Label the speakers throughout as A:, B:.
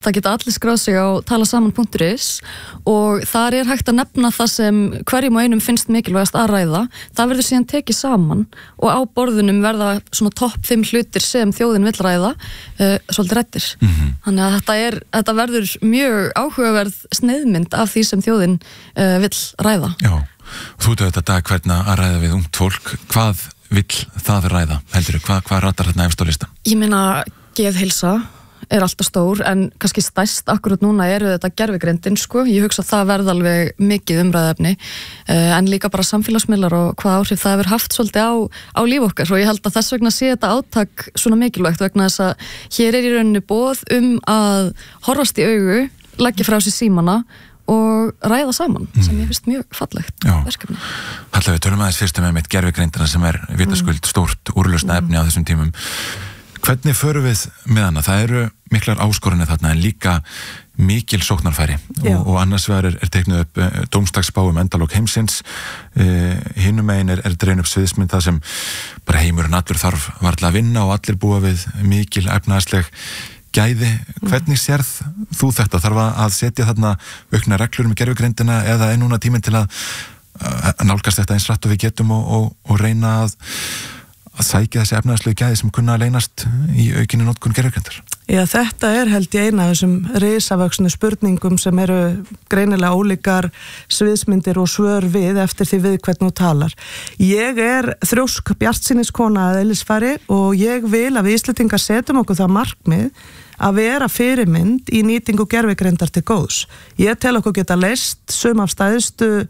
A: Það geta allir skráð sig á talasaman.is og þar hægt að nefna það sem hverjum og einum finnst mikilvægast að ræða. Það verður síðan tekið saman og á borðunum verða svona topp 5 hlutir sem þjóðin vill ræða, svolítið ræddir. Þannig að þetta verður mjög áhugaverð sneiðmynd af því sem þjóðin vill ræða.
B: Já, þú þetta dag hvernig að ræða við ungt fólk. Hvað vill það ræða, heldurðu? Hvað ratar þarna efst á listan?
A: Ég meina, geðheilsa alltaf stór, en kannski stærst akkurat núna þetta gervigreindin, sko. Ég hugsa að það verða alveg mikið umræðefni, en líka bara samfélagsmiðlar og hvað áhrif það hefur haft svolítið á líf okkar, og ég held að þess vegna sé þetta átak svona mikilvægt, vegna þess að hér í rauninni boð að horfast í augu, leggja frá sér símana og ræða saman, sem ég finnst mjög fallegt verkefni.
B: Halla, við tölum aðeins fyrst með gervigreindina sem vitaskuld stórt úrlausna efni á þessum tímum. Hvernig förum við með hana? Það eru miklar áskoranir þarna, en líka mikil sóknarfæri og annars vegar teiknuð upp dómstagsspá endalok heimsins, hinum megin dregin upp sviðsmynd það sem bara heimurinn allur þarf varla að vinna og allir búa við mikil efnahagsleg gæði. Hvernig sérð þú þetta? Þarf að setja þarna aukna reglur með gervigreindina eða núna tíminn til að nálgast þetta eins rætt og við getum og reyna að sækja þessi efnahagslegu gæði sem kunna að leynast í aukinni notkun gervigreindar?
C: Já, þetta held ég eina af þessum risavöxnu spurningum sem eru greinilega ólíkar sviðsmyndir og svör við eftir því við hvernig þú talar. Ég þrjósk bjartsýniskona að eðlisfari og ég vil að við Íslendingar setjum okkur það markmið að vera fyrirmynd í nýtingu gervigreindar til góðs. Ég tel okkur geta leyst sum af stæðstu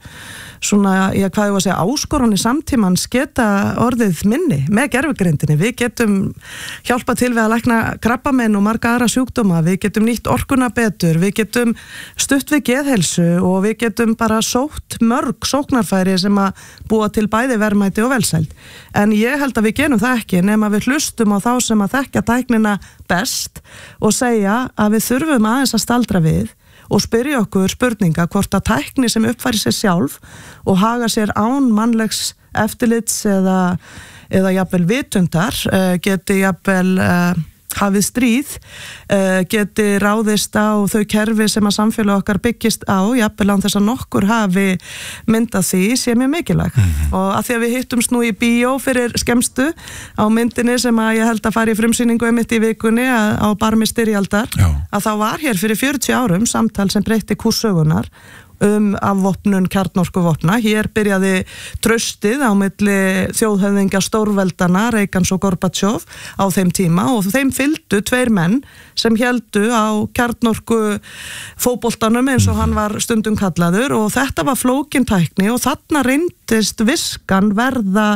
C: áskorunni samtímans geta orðið minni með gervigreindinni. Við getum hjálpað til við að lækna krabbamein og marga aðra sjúkdóma, við getum nýtt orkuna betur, við getum stutt við geðheilsu og við getum bara sótt mörg sóknarfæri sem að búa til bæði verðmæti og velsæld. En ég held að við gerum það ekki nema við hlustum á þá sem að þekkja tæknina best og segja að við þurfum aðeins að staldra við og spyrja okkur spurninga hvort að tækni sem uppfæri sér sjálf og haga sér án mannlegs eftirlits eða jafnvel vitundar, geti jafnvel hafið stríð, geti ráðist á þau kerfi sem að samfélag okkar byggist á, jafnvel án þess að nokkur hafi myndað því sé mjög mikilvægt. Og að því að við hittumst nú í bíó fyrir skemmstu á myndinni sem að ég held að fara í frumsýningu einmitt í vikunni á barmi styrjaldar, að þá var hér fyrir 40 árum samtal sem breytti kúrs sögunar afvopnun kjarnorkuvopna. Hér byrjaði traustið á milli þjóðhöfðingja stórveldana, Reagans og Gorbachev á þeim tíma og þeim fylgdu 2 menn sem héldu á kjarnorku fótboltanum eins og hann var stundum kallaður og þetta var flókin tækni og þarna reyndist viskan verða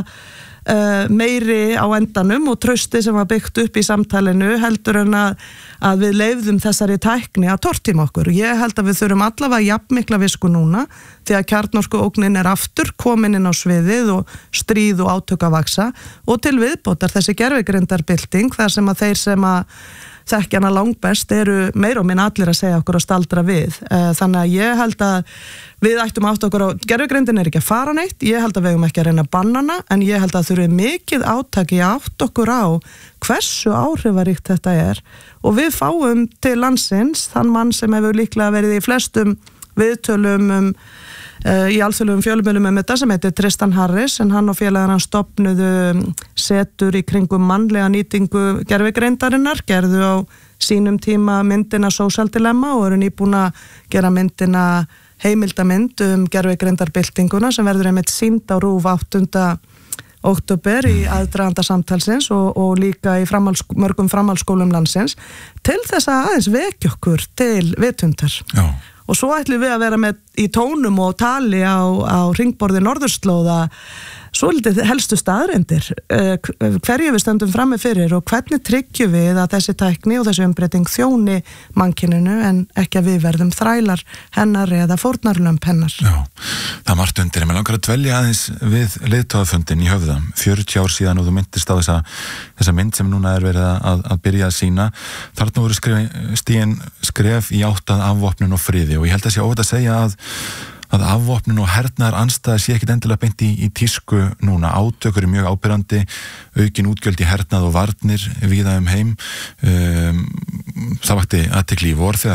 C: meiri á endanum og trausti sem var byggt upp í samtalinu heldur en að við leyfðum þessari tækni að tortíma okkur. Ég held að við þurfum allavega jafnmikla visku núna því að kjarnorku ógnin aftur komin inn á sviðið og stríð og átök að vaksa og til viðbótar þessi gervigreindarbylting þar sem að þeir sem að þekkjana langbest eru meira og minna allir að segja okkur að staldra við. Þannig að ég held að við ættum átt okkur á, gervigreindin ekki að fara neitt, ég held að við eigum ekki að reyna að banna hana, en ég held að þurfi mikið átaki átt okkur á hversu áhrifaríkt þetta og við fáum til landsins þann mann sem hefur líklega verið í flestum viðtölum í alþjóðlegum fjölmiðlum þetta sem heitir Tristan Harris, en hann og félagar hann stofnuðu setur í kringum mannlega nýtingu gervigreindarinnar, gerðu á sínum tíma myndina Social Dilemma og eru nýbúin að gera myndina heimildamynd gervigreindarbyltinguna sem verður einmitt sýnd á RÚV 8. október í aðdraganda samtalsins og líka í mörgum framhaldsskólum landsins til þess að aðeins vekja okkur til vitundar. Já. Og svo ætlum við að vera með í tónum og tali á hringborði norðurslóða svolítið helstu staðreyndir, hverju við stöndum frammi fyrir og hvernig tryggjum við að þessi tækni og þessi umbreyting þjóni mannkyninu en ekki að við verðum þrælar hennar eða fórnarlömb hennar.
B: Já, það margt undir. Mér langar að dvelja aðeins við leiðtogafundin í Höfða. 40 ár síðan og þú myndist á þessa mynd sem núna verið að byrja að sýna. Þarna voru stigin skref í átt að afvopnun og friði og ég held að sé óvægt að segja að afvopnun og hernaðar andstæða sé ekkit endilega beint í tísku núna. Átökur mjög áberandi, aukin útgjöld í hernað og varnir víða heim. Það vakti athygli í vor þegar